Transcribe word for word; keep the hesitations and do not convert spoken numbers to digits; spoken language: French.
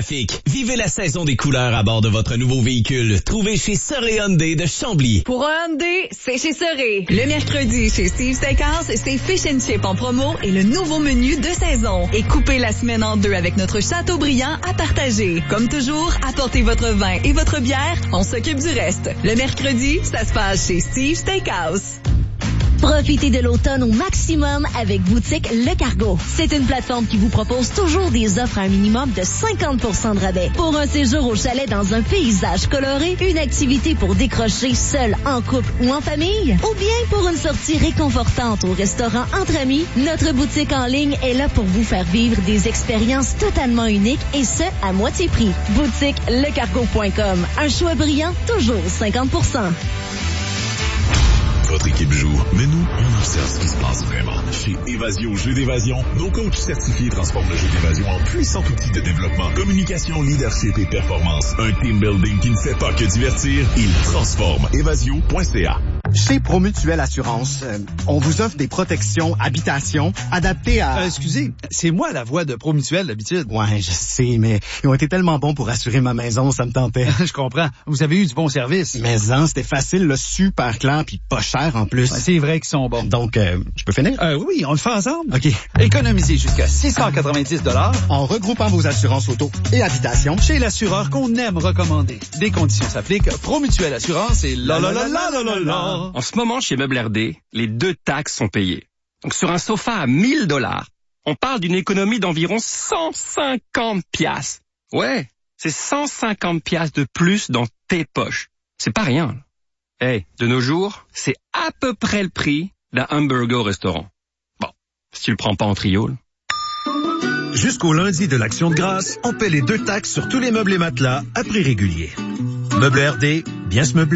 trafic. Vivez la saison des couleurs à bord de votre nouveau véhicule. Trouvez chez Soré Hyundai de Chambly. Pour un Hyundai, c'est chez Soré. Le mercredi, chez Steve Steakhouse, c'est Fish and Chip en promo et le nouveau menu de saison. Et coupez la semaine en deux avec notre Chateaubriand à partager. Comme toujours, apportez votre vin et votre bière, on s'occupe du reste. Le mercredi, ça se passe chez Steve Steakhouse. Profitez de l'automne au maximum avec Boutique Le Cargo. C'est une plateforme qui vous propose toujours des offres à un minimum de cinquante pour cent de rabais. Pour un séjour au chalet dans un paysage coloré, une activité pour décrocher seul, en couple ou en famille, ou bien pour une sortie réconfortante au restaurant entre amis, notre boutique en ligne est là pour vous faire vivre des expériences totalement uniques et ce, à moitié prix. Boutique le cargo point com. Un choix brillant, toujours cinquante pour cent. Votre équipe joue, mais nous, on observe ce qui se passe vraiment. Chez Évasion Jeux d'évasion, nos coachs certifiés transforment le jeu d'évasion en puissant outil de développement, communication, leadership et performance. Un team building qui ne fait pas que divertir, il transforme. Évasion point c a. Chez Promutuelle Assurance, euh, on vous offre des protections habitation adaptées à... Euh, excusez, c'est moi la voix de Promutuelle d'habitude. Ouais, je sais, mais ils ont été tellement bons pour assurer ma maison, ça me tentait. Je comprends. Vous avez eu du bon service. Mais hein, c'était facile, là, super clair, puis pas cher en plus. Ouais, c'est vrai qu'ils sont bons. Donc, euh, je peux finir? Euh, oui, on le fait ensemble. OK. Économisez jusqu'à six cent quatre-vingt-dix dollars en regroupant vos assurances auto et habitation chez l'assureur qu'on aime recommander. Des conditions s'appliquent. Promutuelle Assurance et la la la la la la la. En ce moment, chez Meubles R D, les deux taxes sont payées. Donc, sur un sofa à mille dollars, on parle d'une économie d'environ cent cinquante piastres. Ouais, c'est cent cinquante piastres de plus dans tes poches. C'est pas rien. Hey, de nos jours, c'est à peu près le prix d'un hamburger au restaurant. Bon, si tu le prends pas en trio, là. Jusqu'au lundi de l'Action de grâce, on paie les deux taxes sur tous les meubles et matelas à prix régulier. Meubles R D, bien se meubler.